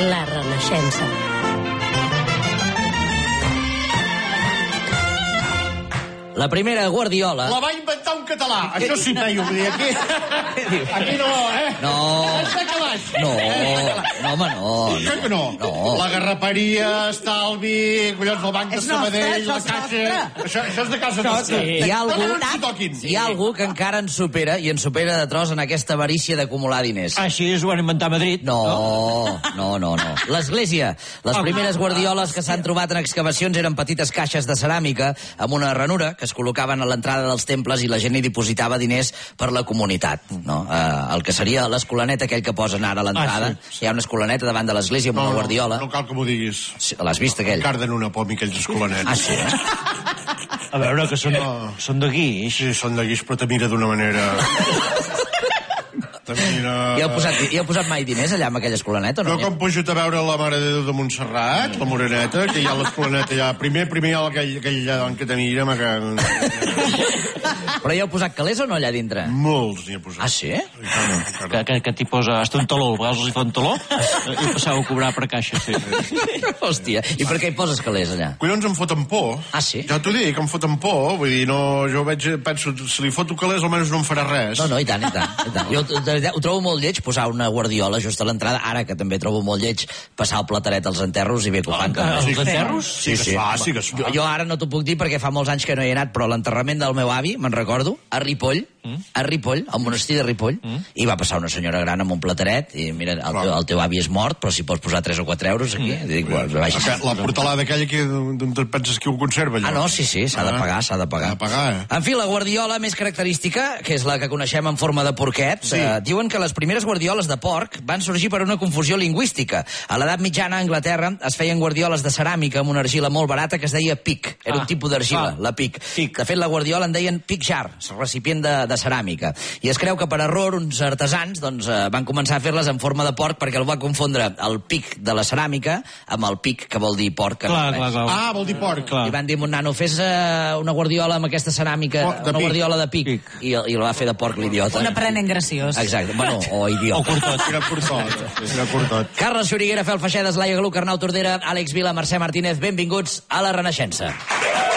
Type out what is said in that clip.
La Renaixença. La primera Guardiola... La va inventar un català. Això sí, Peyu, vull dir, aquí no, No. Està calaix. No, home, no. Que no? La garraperia, estalvi, collons del Banc de Sabadell, la caixa... Això és de casa nostra. Hi ha algú que encara ens supera, i ens supera de tros en aquesta avarícia d'acumular diners. Així es ho van inventar a Madrid. No. L'Església. Les primeres guardioles que s'han trobat en excavacions eren petites caixes de ceràmica amb una ranura que es col·locaven a l'entrada dels temples i la gent hi dipositava diners per la comunitat. No? El que seria l'escolaneta aquell que posen ara a l'entrada. Hi ha una escolaneta davant de l'església amb una guardiola. No cal que m'ho diguis. L'has vist, aquell? Carden una por, aquells escolanets. Ah, sí? A veure, que són de guix. Sí, són de guix, però te mira d'una manera... Hi heu posat mai diners allà amb aquella escolaneta o no? Jo com pujo a veure la Mare de Déu de Montserrat, la Moreneta, que hi ha l'escolaneta allà. Primer hi ha aquell que te mira... Però hi heu posat calés o no allà dintre? Molts n'hi he posat. Ah, sí? Que t'hi posa... Hasta un taló, a vegades els hi fa un taló i passeu a cobrar per caixa, sí. Hòstia, i per què hi poses calés allà? Collons, em foten por. Ah, sí? Ja t'ho dic, em foten por. Vull dir, no, jo penso, si li foto calés almenys no em farà res. No, i tant. Jo ho trobo molt lleig posar una guardiola just a l'entrada, ara que també trobo molt lleig passar el plataret als enterros i bé que ho fan. Els enterros? Sí que es fa. Jo ara no t'ho puc dir perquè fa molts anys que no hi he anat, però l'enterrament del meu avi, me'n recordo, a Ripoll, al monestir de Ripoll, i va passar una senyora gran amb un plataret i mira, el teu avi és mort, però si pots posar 3 o 4 euros aquí, dic, la portalada aquella que d'on penses que ho conserva, allò? Ah, no, sí, s'ha de pagar, s'ha de pagar. En fi, la guardiola més característica, que és la que coneixem en forma de porquet, diuen que les primeres guardioles de porc van sorgir per una confusió lingüística. A l'edat mitjana, a Anglaterra, es feien guardioles de ceràmica amb una argila molt barata que es deia pic. Era un tipus d'argila, la pic. De fet, la guardiola en deien pic jar, recipient de ceràmica. I es creu que per error uns artesans van començar a fer-les en forma de porc perquè el va confondre el pic de la ceràmica amb el pic, que vol dir porc. Clar. Ah, vol dir porc. I van dir a un nano, fes una guardiola amb aquesta ceràmica, una guardiola de pic. I la va fer de porc, l'idiota. Un aprenent graciós. Exacte, bueno, o idiota. Era curtot. Carles Xuriguera, Fel Feixedes, Laia Gluck, Arnau Tordera, Àlex Vila, Mercè Martínez, benvinguts a La Renaixença.